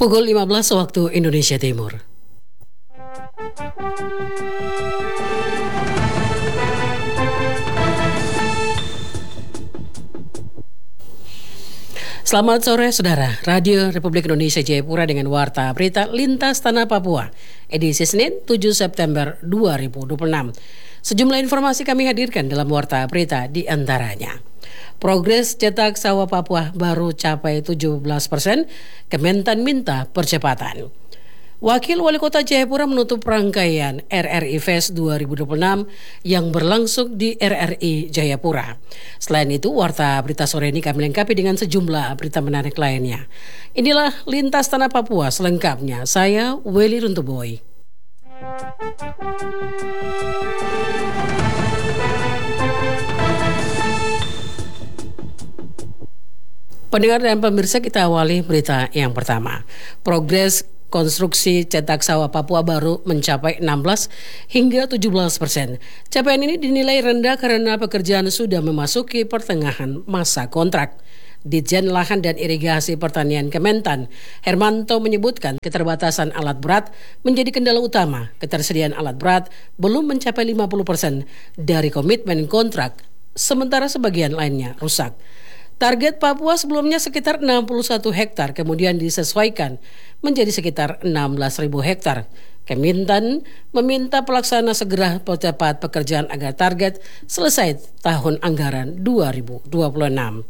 Pukul 15 waktu Indonesia Timur. Selamat sore saudara, Radio Republik Indonesia Jayapura dengan Warta Berita Lintas Tanah Papua, edisi Senin 7 September 2026. Sejumlah informasi kami hadirkan dalam Warta Berita di antaranya. Progres cetak sawah Papua baru capai 17%, Kementan minta percepatan. Wakil Wali Kota Jayapura menutup rangkaian RRI Fest 2026 yang berlangsung di RRI Jayapura. Selain itu, Warta Berita sore ini kami lengkapi dengan sejumlah berita menarik lainnya. Inilah Lintas Tanah Papua selengkapnya. Saya Welly Runtuboy. Pendengar dan pemirsa, kita awali berita yang pertama. Progres konstruksi cetak sawah Papua baru mencapai 16 hingga 17%. Capaian ini dinilai rendah karena pekerjaan sudah memasuki pertengahan masa kontrak. Ditjen Lahan dan Irigasi Pertanian Kementan, Hermanto menyebutkan keterbatasan alat berat menjadi kendala utama. Ketersediaan alat berat belum mencapai 50% dari komitmen kontrak, sementara sebagian lainnya rusak. Target Papua sebelumnya sekitar 61 hektar, kemudian disesuaikan menjadi sekitar 16.000 hektar. Kementan meminta pelaksana segera percepat pekerjaan agar target selesai tahun anggaran 2026.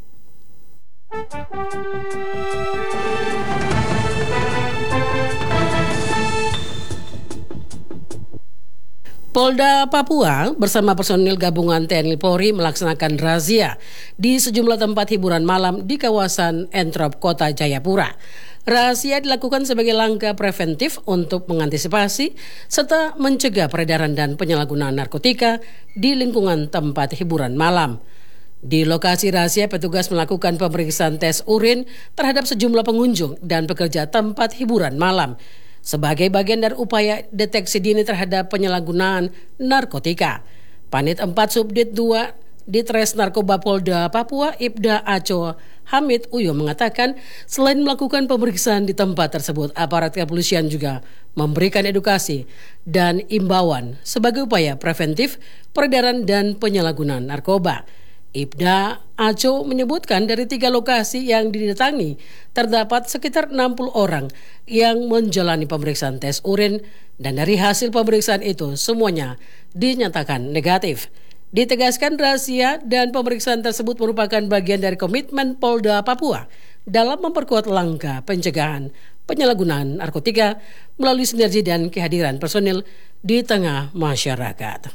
Polda Papua bersama personil gabungan TNI Polri melaksanakan razia di sejumlah tempat hiburan malam di kawasan Entrop, Kota Jayapura. Razia dilakukan sebagai langkah preventif untuk mengantisipasi serta mencegah peredaran dan penyalahgunaan narkotika di lingkungan tempat hiburan malam. Di lokasi razia, petugas melakukan pemeriksaan tes urin terhadap sejumlah pengunjung dan pekerja tempat hiburan malam sebagai bagian dari upaya deteksi dini terhadap penyalahgunaan narkotika. Panit 4 Subdit 2 Ditres Narkoba Polda Papua, Ibda Aco Hamid Uyo mengatakan selain melakukan pemeriksaan di tempat tersebut, aparat kepolisian juga memberikan edukasi dan imbauan sebagai upaya preventif peredaran dan penyalahgunaan narkoba. Ibda Aco menyebutkan dari 3 lokasi yang didatangi terdapat sekitar 60 orang yang menjalani pemeriksaan tes urin dan dari hasil pemeriksaan itu semuanya dinyatakan negatif. Ditegaskan razia dan pemeriksaan tersebut merupakan bagian dari komitmen Polda Papua dalam memperkuat langkah pencegahan penyalahgunaan narkotika melalui sinergi dan kehadiran personil di tengah masyarakat.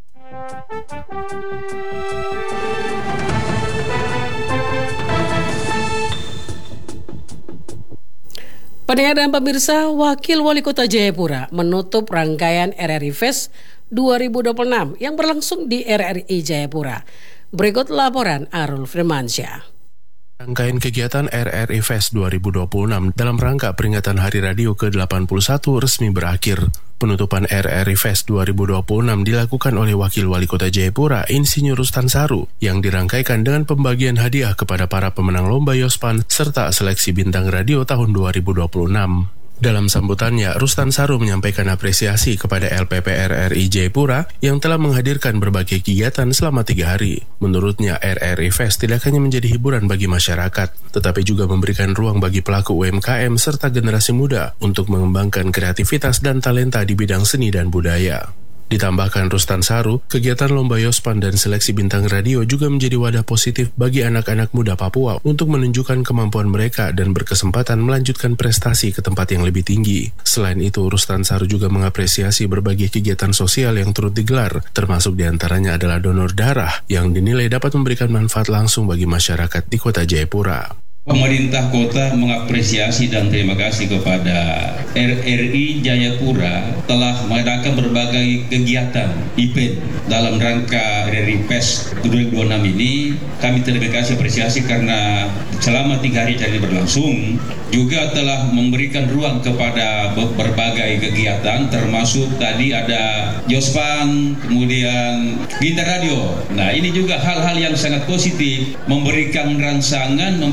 Pendengar dan pemirsa, Wakil Wali Kota Jayapura menutup rangkaian RRI Fest 2026 yang berlangsung di RRI Jayapura. Berikut laporan Arul Firmansyah. Rangkaian kegiatan RRI Fest 2026 dalam rangka peringatan Hari Radio ke-81 resmi berakhir. Penutupan RRI Fest 2026 dilakukan oleh Wakil Wali Kota Jayapura, Insinyur Rustan Saru, yang dirangkaikan dengan pembagian hadiah kepada para pemenang lomba Yospan serta seleksi bintang radio tahun 2026. Dalam sambutannya, Rustan Saru menyampaikan apresiasi kepada LPP RRI Jayapura yang telah menghadirkan berbagai kegiatan selama 3 hari. Menurutnya, RRI Fest tidak hanya menjadi hiburan bagi masyarakat, tetapi juga memberikan ruang bagi pelaku UMKM serta generasi muda untuk mengembangkan kreativitas dan talenta di bidang seni dan budaya. Ditambahkan Rustan Saru, kegiatan lomba Yospan dan seleksi bintang radio juga menjadi wadah positif bagi anak-anak muda Papua untuk menunjukkan kemampuan mereka dan berkesempatan melanjutkan prestasi ke tempat yang lebih tinggi. Selain itu, Rustan Saru juga mengapresiasi berbagai kegiatan sosial yang turut digelar, termasuk diantaranya adalah donor darah yang dinilai dapat memberikan manfaat langsung bagi masyarakat di Kota Jayapura. Pemerintah kota mengapresiasi dan terima kasih kepada RRI Jayapura telah mengadakan berbagai kegiatan event dalam rangka RRI Fest 2026 ini. Kami terima kasih apresiasi karena selama 3 hari jadi berlangsung juga telah memberikan ruang kepada berbagai kegiatan, termasuk tadi ada Yospan, kemudian bintang radio. Nah, ini juga hal-hal yang sangat positif, memberikan rangsangan, memberikan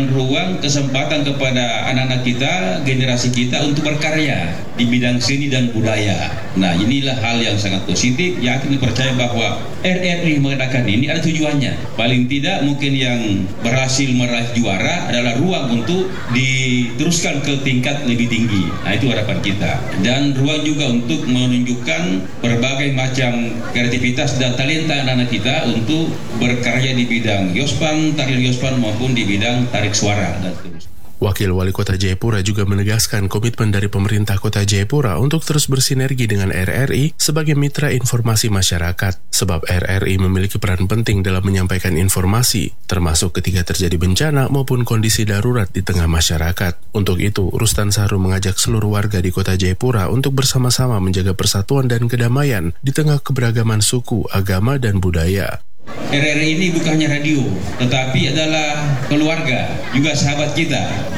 memberikan ruang, kesempatan kepada anak-anak kita, generasi kita untuk berkarya di bidang seni dan budaya. Nah, inilah hal yang sangat positif. Yakin percaya bahwa RRI mengadakan ini ada tujuannya. Paling tidak mungkin yang berhasil meraih juara adalah ruang untuk diteruskan ke tingkat lebih tinggi. Nah, itu harapan kita. Dan ruang juga untuk menunjukkan berbagai macam kreativitas dan talenta anak-anak kita untuk berkarya di bidang yospan, tarian yospan maupun di bidang tarik suara dan seterusnya. Wakil Wali Kota Jayapura juga menegaskan komitmen dari pemerintah Kota Jayapura untuk terus bersinergi dengan RRI sebagai mitra informasi masyarakat, sebab RRI memiliki peran penting dalam menyampaikan informasi, termasuk ketika terjadi bencana maupun kondisi darurat di tengah masyarakat. Untuk itu, Rustan Sahrul mengajak seluruh warga di Kota Jayapura untuk bersama-sama menjaga persatuan dan kedamaian di tengah keberagaman suku, agama, dan budaya. RRI ini bukan hanya radio, tetapi adalah keluarga, juga sahabat kita.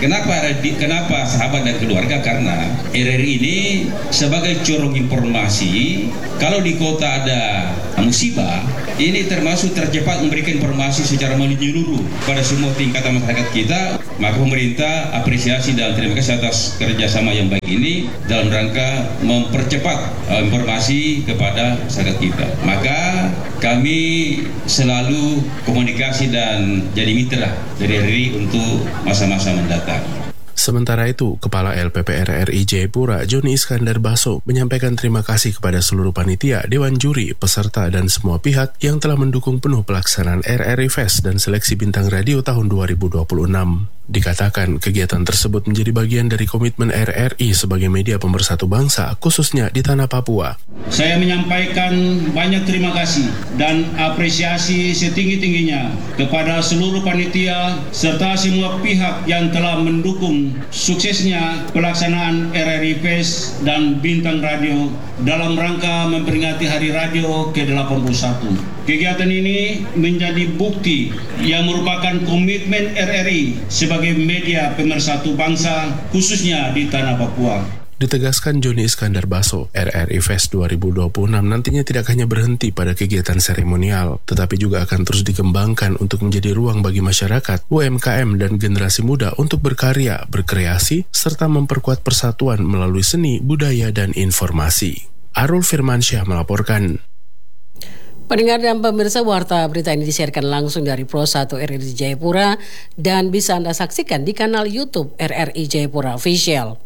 Kenapa sahabat dan keluarga? Karena RRI ini sebagai corong informasi, kalau di kota ada musibah, ini termasuk tercepat memberikan informasi secara menyeluruh pada semua tingkatan masyarakat kita. Maka pemerintah apresiasi dan terima kasih atas kerjasama yang baik ini dalam rangka mempercepat informasi kepada masyarakat kita. Maka kami selalu komunikasi dan jadi mitra dari RRI untuk masa-masa mendatang. Sementara itu, Kepala LPP RRI Jayapura, Joni Iskandar Baso, menyampaikan terima kasih kepada seluruh panitia, dewan juri, peserta, dan semua pihak yang telah mendukung penuh pelaksanaan RRI Fest dan seleksi bintang radio tahun 2026. Dikatakan kegiatan tersebut menjadi bagian dari komitmen RRI sebagai media pemersatu bangsa, khususnya di tanah Papua. Saya menyampaikan banyak terima kasih dan apresiasi setinggi-tingginya kepada seluruh panitia serta semua pihak yang telah mendukung suksesnya pelaksanaan RRI Fest dan Bintang Radio dalam rangka memperingati Hari Radio ke-81. Kegiatan ini menjadi bukti yang merupakan komitmen RRI sebagai media pemersatu bangsa, khususnya di tanah Papua. Ditegaskan Joni Iskandar Baso, RRI Fest 2026 nantinya tidak hanya berhenti pada kegiatan seremonial, tetapi juga akan terus dikembangkan untuk menjadi ruang bagi masyarakat, UMKM, dan generasi muda untuk berkarya, berkreasi, serta memperkuat persatuan melalui seni, budaya, dan informasi. Arul Firmansyah melaporkan. Pendengar dan pemirsa, warta berita ini disiarkan langsung dari Pro 1 RRI Jayapura dan bisa Anda saksikan di kanal YouTube RRI Jayapura Official.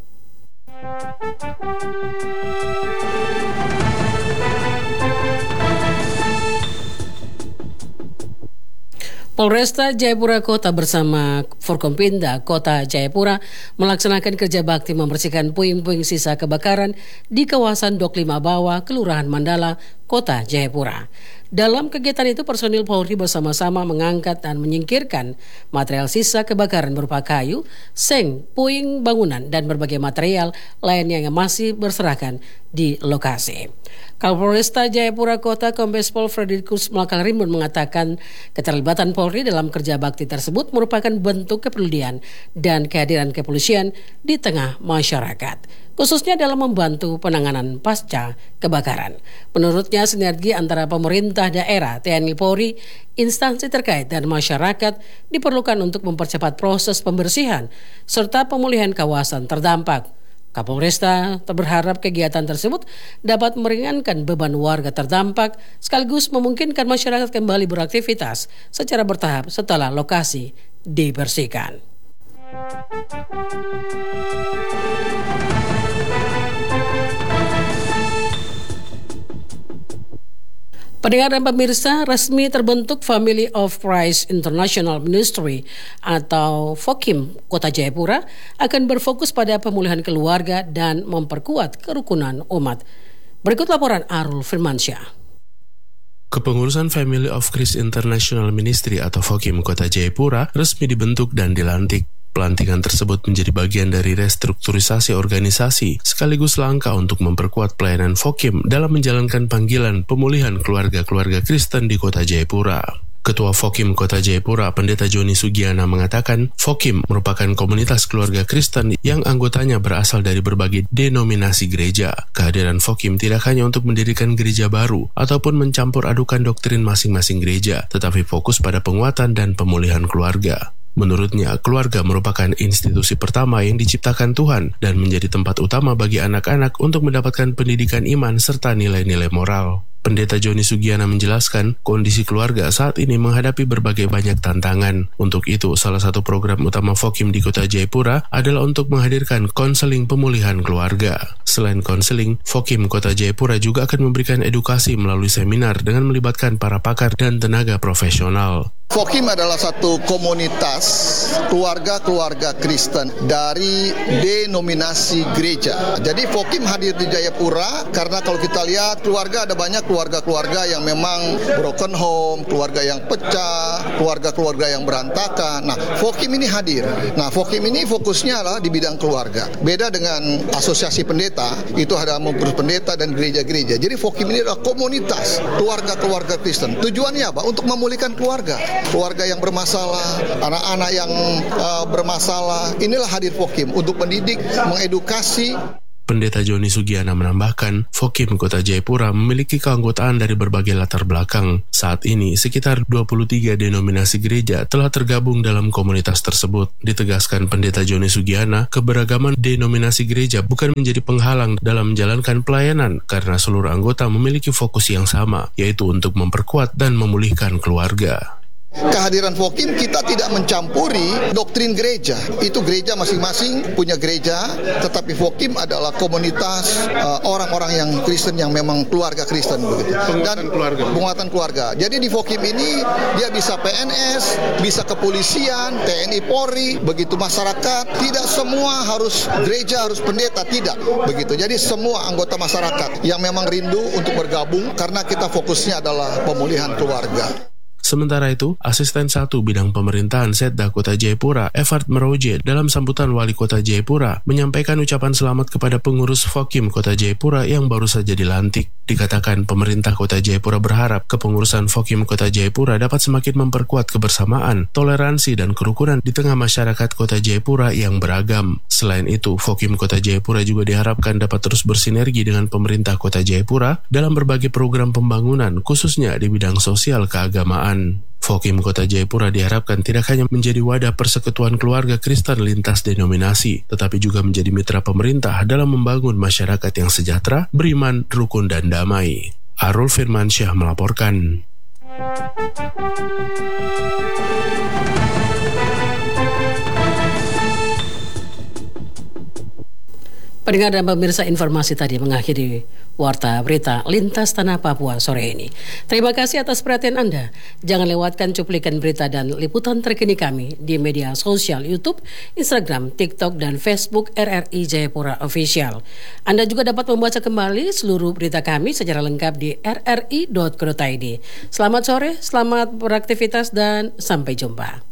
Polresta Jayapura Kota bersama Forkompinda Kota Jayapura melaksanakan kerja bakti membersihkan puing-puing sisa kebakaran di kawasan Dok 5 Bawah, Kelurahan Mandala, Kota Jayapura. Dalam kegiatan itu, personil Polri bersama-sama mengangkat dan menyingkirkan material sisa kebakaran berupa kayu, seng, puing bangunan, dan berbagai material lainnya yang masih berserakan di lokasi. Kapolresta Jayapura Kota Kombes Pol Frederikus Malakarimun mengatakan keterlibatan Polri dalam kerja bakti tersebut merupakan bentuk kepedulian dan kehadiran kepolisian di tengah masyarakat, khususnya dalam membantu penanganan pasca kebakaran. Menurutnya, sinergi antara pemerintah daerah, TNI Polri, instansi terkait, dan masyarakat diperlukan untuk mempercepat proses pembersihan serta pemulihan kawasan terdampak. Kapolresta berharap kegiatan tersebut dapat meringankan beban warga terdampak sekaligus memungkinkan masyarakat kembali beraktivitas secara bertahap setelah lokasi dibersihkan. Pendengar dan pemirsa, resmi terbentuk Family of Christ International Ministry atau FOKIM Kota Jayapura akan berfokus pada pemulihan keluarga dan memperkuat kerukunan umat. Berikut laporan Arul Firmansyah. Kepengurusan Family of Christ International Ministry atau FOKIM Kota Jayapura resmi dibentuk dan dilantik. Pelantikan tersebut menjadi bagian dari restrukturisasi organisasi sekaligus langkah untuk memperkuat pelayanan FOKIM dalam menjalankan panggilan pemulihan keluarga-keluarga Kristen di Kota Jayapura. Ketua FOKIM Kota Jayapura, Pendeta Joni Sugiana mengatakan, FOKIM merupakan komunitas keluarga Kristen yang anggotanya berasal dari berbagai denominasi gereja. Kehadiran FOKIM tidak hanya untuk mendirikan gereja baru ataupun mencampur adukan doktrin masing-masing gereja, tetapi fokus pada penguatan dan pemulihan keluarga. Menurutnya, keluarga merupakan institusi pertama yang diciptakan Tuhan dan menjadi tempat utama bagi anak-anak untuk mendapatkan pendidikan iman serta nilai-nilai moral. Pendeta Joni Sugiana menjelaskan, kondisi keluarga saat ini menghadapi berbagai banyak tantangan. Untuk itu, salah satu program utama Fokim di Kota Jayapura adalah untuk menghadirkan konseling pemulihan keluarga. Selain konseling, Fokim Kota Jayapura juga akan memberikan edukasi melalui seminar dengan melibatkan para pakar dan tenaga profesional. Fokim adalah satu komunitas keluarga-keluarga Kristen dari denominasi gereja. Jadi Fokim hadir di Jayapura karena kalau kita lihat keluarga ada banyak keluarga-keluarga yang memang broken home, keluarga yang pecah, keluarga-keluarga yang berantakan. Nah, Fokim ini hadir. Nah, Fokim ini fokusnya adalah di bidang keluarga. Beda dengan asosiasi pendeta, itu ada mengurus pendeta dan gereja-gereja. Jadi Fokim ini adalah komunitas keluarga-keluarga Kristen. Tujuannya apa? Untuk memulihkan keluarga. Keluarga yang bermasalah, anak-anak yang bermasalah, inilah hadir Fokim untuk mendidik, mengedukasi. Pendeta Joni Sugiana menambahkan, Fokim Kota Jayapura memiliki keanggotaan dari berbagai latar belakang. Saat ini, sekitar 23 denominasi gereja telah tergabung dalam komunitas tersebut. Ditegaskan Pendeta Joni Sugiana, keberagaman denominasi gereja bukan menjadi penghalang dalam menjalankan pelayanan karena seluruh anggota memiliki fokus yang sama, yaitu untuk memperkuat dan memulihkan keluarga. Kehadiran Fokim kita tidak mencampuri doktrin gereja. Itu gereja masing-masing punya gereja, tetapi Fokim adalah komunitas orang-orang yang Kristen yang memang keluarga Kristen begitu. Dan penguatan keluarga. Jadi di Fokim ini dia bisa PNS, bisa kepolisian, TNI Polri, begitu masyarakat. Tidak semua harus gereja, harus pendeta, tidak begitu. Jadi semua anggota masyarakat yang memang rindu untuk bergabung karena kita fokusnya adalah pemulihan keluarga. Sementara itu, Asisten 1 Bidang Pemerintahan Setda Kota Jayapura, Evert Meroje, dalam sambutan Wali Kota Jayapura, menyampaikan ucapan selamat kepada pengurus Fokim Kota Jayapura yang baru saja dilantik. Dikatakan pemerintah Kota Jayapura berharap kepengurusan Fokim Kota Jayapura dapat semakin memperkuat kebersamaan, toleransi, dan kerukunan di tengah masyarakat Kota Jayapura yang beragam. Selain itu, Fokim Kota Jayapura juga diharapkan dapat terus bersinergi dengan pemerintah Kota Jayapura dalam berbagai program pembangunan, khususnya di bidang sosial keagamaan. Fokim Kota Jayapura diharapkan tidak hanya menjadi wadah persekutuan keluarga Kristen lintas denominasi, tetapi juga menjadi mitra pemerintah dalam membangun masyarakat yang sejahtera, beriman, rukun, dan damai. Arul Firmansyah melaporkan. Pendengar dan pemirsa, informasi tadi mengakhiri Warta Berita Lintas Tanah Papua sore ini. Terima kasih atas perhatian Anda. Jangan lewatkan cuplikan berita dan liputan terkini kami di media sosial YouTube, Instagram, TikTok, dan Facebook RRI Jayapura Official. Anda juga dapat membaca kembali seluruh berita kami secara lengkap di rri.co.id. Selamat sore, selamat beraktivitas, dan sampai jumpa.